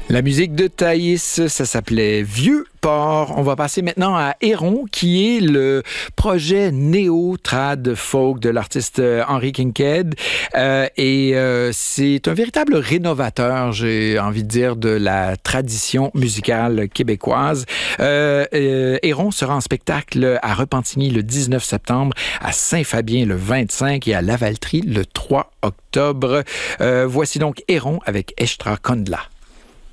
La musique de Thaïs, ça s'appelait Vieux Port. On va passer maintenant à Héron, qui est le projet néo-trad folk de l'artiste Henri Kinkade. C'est un véritable rénovateur, j'ai envie de dire, de la tradition musicale québécoise. Héron sera en spectacle à Repentigny le 19 septembre, à Saint-Fabien le 25 et à Lavaltrie le 3 octobre. Voici donc Héron avec Eshtra Kondla.